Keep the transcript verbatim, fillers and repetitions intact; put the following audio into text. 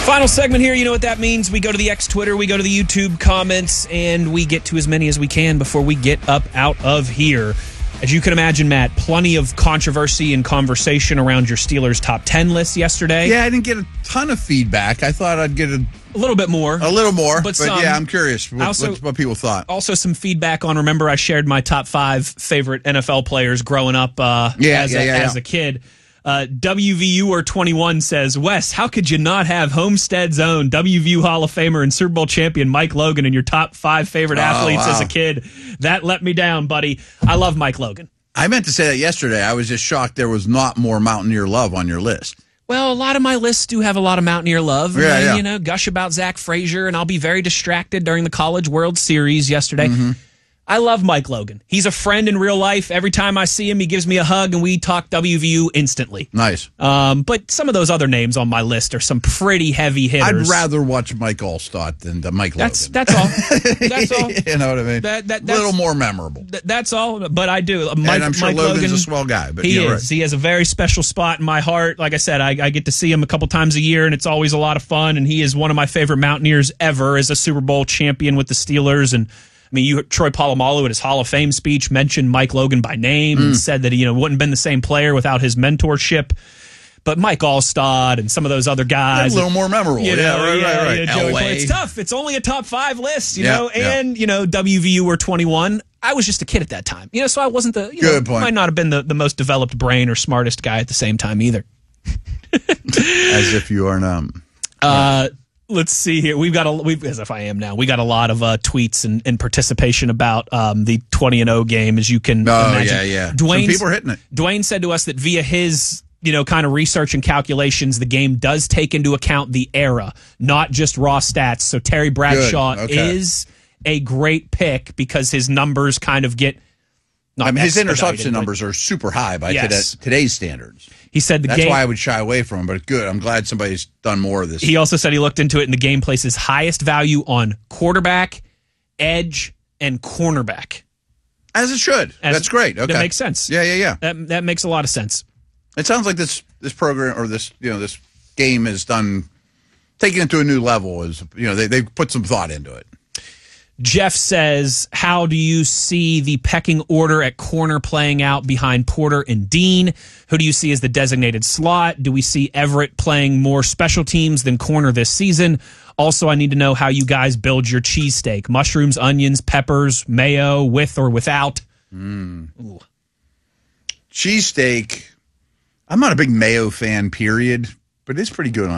Final segment here. You know what that means. We go to the X Twitter, we go to the YouTube comments, and we get to as many as we can before we get up out of here. As you can imagine, Matt, plenty of controversy and conversation around your Steelers top ten list yesterday. Yeah, I didn't get a ton of feedback. I thought I'd get a, a little bit more. A little more, but, but some, yeah, I'm curious what, also, what, what people thought. Also some feedback on, remember I shared my top five favorite N F L players growing up uh, yeah, as, yeah, a, yeah, as yeah. a kid. Uh, W V U or twenty-one says, Wes, how could you not have Homestead's own W V U Hall of Famer and Super Bowl champion Mike Logan in your top five favorite oh, athletes wow. as a kid? That let me down, buddy. I love Mike Logan. I meant to say that yesterday. I was just shocked there was not more Mountaineer love on your list. Well, a lot of my lists do have a lot of Mountaineer love. Yeah, and, yeah. You know, gush about Zach Frazier, and I'll be very distracted during the College World Series yesterday. Mm-hmm. I love Mike Logan. He's a friend in real life. Every time I see him, he gives me a hug, and we talk W V U instantly. Nice. Um, but some of those other names on my list are some pretty heavy hitters. I'd rather watch Mike Allstott than the Mike That's Logan. that's all. That's all. You know what I mean? That, that, a that's, little more memorable. Th- that's all. But I do. Mike, and I'm sure Mike Logan's Logan, a swell guy. But he is. Right. He has a very special spot in my heart. Like I said, I, I get to see him a couple times a year, and it's always a lot of fun. And he is one of my favorite Mountaineers ever as a Super Bowl champion with the Steelers. And I mean, you Troy Polamalu at his Hall of Fame speech mentioned Mike Logan by name mm. and said that he you know wouldn't have been the same player without his mentorship. But Mike Allstott and some of those other guys, a little more memorable. You know, yeah, right, yeah, right, right. You know, Joey, L A. it's tough. It's only a top five list, you yeah, know. Yeah. And you know, W V U or twenty-one. I was just a kid at that time, you know, so I wasn't the you Good know, point. might not have been the, the most developed brain or smartest guy at the same time either. As if you are now. Uh, let's see here. We've got a we've as if I am now. We got a lot of uh, tweets and, and participation about um, the twenty and oh game, as you can oh, imagine. yeah, yeah. Dwayne, Some people are hitting it. Dwayne said to us that via his you know kind of research and calculations, the game does take into account the era, not just raw stats. So Terry Bradshaw okay. is a great pick because his numbers kind of get. Not I mean, his expedited, interception but- numbers are super high by Yes. today, today's standards. He said the That's game. why I would shy away from him, but good. I'm glad somebody's done more of this. He also said he looked into it, and the game places highest value on quarterback, edge, and cornerback. As it should. As- That's great. Okay. That makes sense. Yeah, yeah, yeah. That that makes a lot of sense. It sounds like this this program or this you know this game is done taking it to a new level. Is you know they they put some thought into it. Jeff says, how do you see the pecking order at corner playing out behind Porter and Dean? Who do you see as the designated slot? Do we see Everett playing more special teams than corner this season? Also, I need to know how you guys build your cheesesteak. Mushrooms, onions, peppers, mayo, with or without? Mm. Cheesesteak. I'm not a big mayo fan, period, but it's pretty good on